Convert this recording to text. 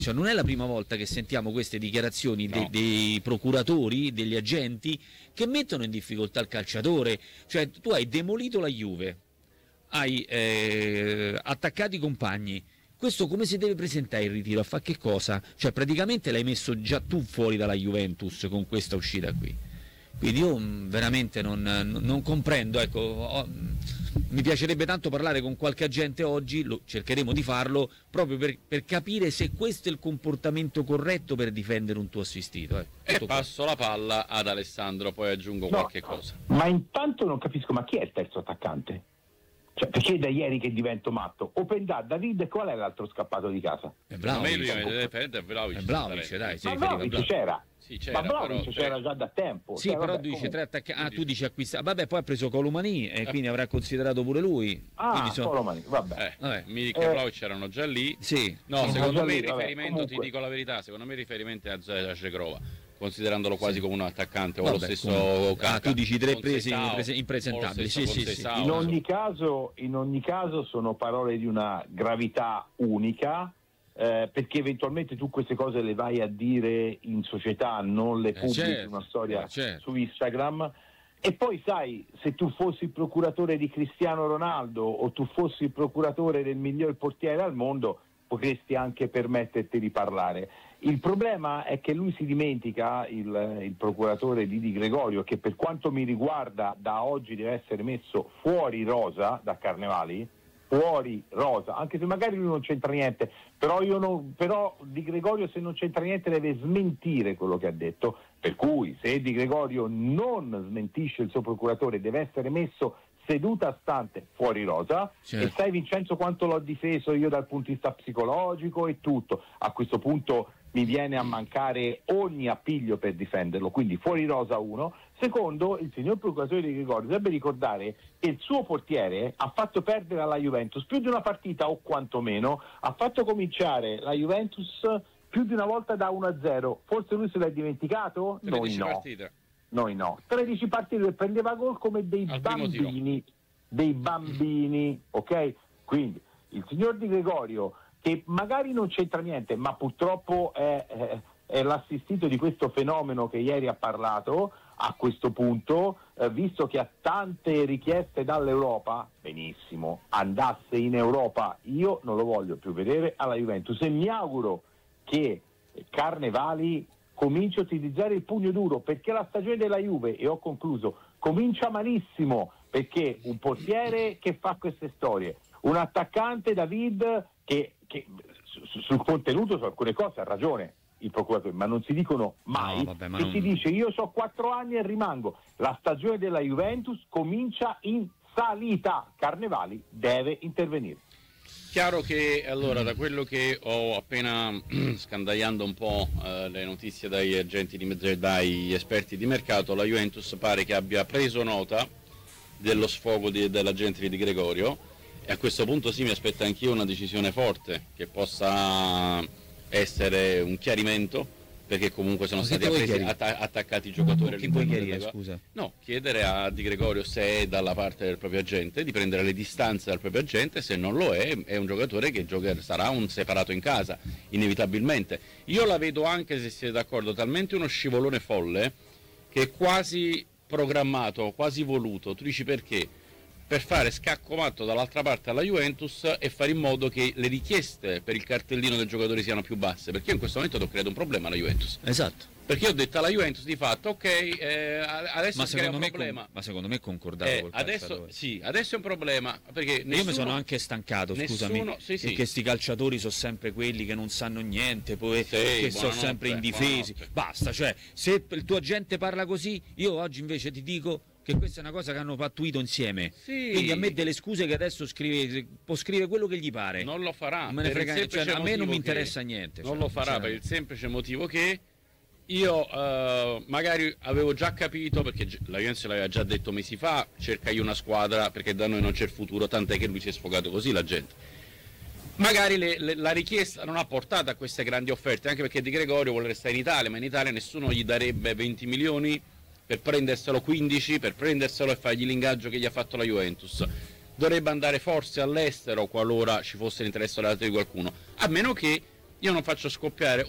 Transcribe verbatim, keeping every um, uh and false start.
Cioè, non è la prima volta che sentiamo queste dichiarazioni no. de- dei procuratori, degli agenti che mettono in difficoltà il calciatore. Cioè, tu hai demolito la Juve, hai eh, attaccato i compagni. Questo come si deve presentare il ritiro? A fare che cosa? Cioè, praticamente l'hai messo già tu fuori dalla Juventus con questa uscita qui. Quindi io mh, veramente non, non comprendo, ecco, ho, mi piacerebbe tanto parlare con qualche agente oggi, lo, cercheremo di farlo, proprio per, per capire se questo è il comportamento corretto per difendere un tuo assistito. Eh. E passo la palla ad Alessandro, poi aggiungo no, qualche cosa. Ma intanto non capisco, ma chi è il terzo attaccante? Cioè, perché è da ieri che divento matto? Opendà, David, qual è l'altro scappato di casa? È Vlahovic, è Vlahovic, è Vlahovic, dai, sì, ma Vlahovic c'era. Sì, c'era, ma Vlahovic però, c'era già da tempo. Sì, cioè, però vabbè, dice comunque. tre attaccanti. Ah, tu dici acquistato. Vabbè, poi ha preso Colomani e quindi avrà considerato pure lui. Ah, so... Colomani, vabbè. Eh, vabbè. Milik e Vlahovic erano già lì. Sì. No, Sì, secondo me lì, il riferimento, vabbè, ti comunque. dico la verità, secondo me il riferimento è a Zacegrova, considerandolo quasi sì. come un attaccante, o vabbè, lo stesso comunque. Canca, Ah, tu dici tre presi Sessao, impresentabili. Sì, sì, sì. In ogni caso, in ogni caso sono parole di una gravità unica. Eh, perché eventualmente tu queste cose le vai a dire in società, non le pubblichi, eh certo, una storia eh certo. su Instagram. E poi sai, se tu fossi il procuratore di Cristiano Ronaldo o tu fossi il procuratore del miglior portiere al mondo, potresti anche permetterti di parlare. Il problema è che lui si dimentica, il, il procuratore di Di Gregorio, che per quanto mi riguarda da oggi deve essere messo fuori rosa da Carnevali, fuori rosa, anche se magari lui non c'entra niente, però io non, però Di Gregorio, se non c'entra niente, deve smentire quello che ha detto, per cui se Di Gregorio non smentisce il suo procuratore deve essere messo seduta stante fuori rosa. Certo. E sai Vincenzo quanto l'ho difeso io dal punto di vista psicologico e tutto, a questo punto mi viene a mancare ogni appiglio per difenderlo, quindi fuori rosa uno. Secondo, il signor procuratore Di Gregorio dovrebbe ricordare che il suo portiere ha fatto perdere alla Juventus più di una partita, o quantomeno ha fatto cominciare la Juventus più di una volta da uno a zero. Forse lui se l'ha dimenticato? Noi no. Partite. Noi no. tredici partite che prendeva gol come dei Al bambini, dei bambini, ok? Quindi il signor Di Gregorio, che magari non c'entra niente, ma purtroppo è, è, è l'assistito di questo fenomeno che ieri ha parlato, a questo punto, eh, visto che ha tante richieste dall'Europa, benissimo, andasse in Europa, io non lo voglio più vedere alla Juventus e mi auguro che Carnevali cominci a utilizzare il pugno duro, perché la stagione della Juve, e ho concluso, comincia malissimo, perché un portiere che fa queste storie, un attaccante David che, che su, sul contenuto su alcune cose ha ragione il procuratore, ma non si dicono mai, no, vabbè, ma che non... si dice io so quattro anni e rimango. La stagione della Juventus comincia in salita, Carnevali deve intervenire. Chiaro che allora, da quello che ho appena scandagliando un po' eh, le notizie dagli agenti di dai esperti di mercato, la Juventus pare che abbia preso nota dello sfogo di, dell'agente di Di Gregorio, e a questo punto sì, mi aspetto anch'io una decisione forte che possa essere un chiarimento, perché comunque sono stati presi, atta- attaccati i giocatori all'interno chiarire, della... scusa. No, chiedere a Di Gregorio se è dalla parte del proprio agente, di prendere le distanze dal proprio agente, se non lo è, è un giocatore che gioca, sarà un separato in casa, inevitabilmente. Io la vedo anche, se siete d'accordo, talmente uno scivolone folle che è quasi programmato, quasi voluto. Tu dici perché? Per fare scacco matto dall'altra parte alla Juventus e fare in modo che le richieste per il cartellino del giocatore siano più basse, perché io in questo momento ho creato un problema alla Juventus. Esatto. Perché io ho detto alla Juventus di fatto, ok, eh, adesso ma si crea un me problema. Con, ma secondo me concordato eh, col adesso, sì, adesso è un problema, perché nessuno, io mi sono anche stancato, scusami, nessuno, sì, sì. perché questi calciatori sono sempre quelli che non sanno niente, poi sì, che sono sempre indifesi. Buonanotte. Basta, cioè, se il tuo agente parla così, io oggi invece ti dico che questa è una cosa che hanno pattuito insieme. Sì. Quindi a me delle scuse che adesso scrive, può scrivere quello che gli pare. Non lo farà. Non me ne frega, cioè, a me non mi interessa che, niente. Non cioè, lo farà per il semplice motivo che io uh, magari avevo già capito, perché la Juventus l'aveva già detto mesi fa, cercai una squadra perché da noi non c'è il futuro, tant'è che lui si è sfogato così la gente. Magari le, le, la richiesta non ha portato a queste grandi offerte, anche perché Di Gregorio vuole restare in Italia, ma in Italia nessuno gli darebbe venti milioni per prenderselo, quindici per prenderselo e fargli l'ingaggio che gli ha fatto la Juventus. Dovrebbe andare forse all'estero qualora ci fosse l'interesse da parte di qualcuno, a meno che io non faccio scoppiare